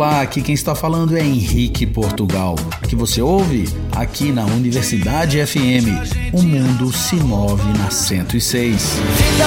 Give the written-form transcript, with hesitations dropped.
Olá, aqui quem está falando é Henrique Portugal, que você ouve aqui na Universidade FM. O mundo se move na 106. Vida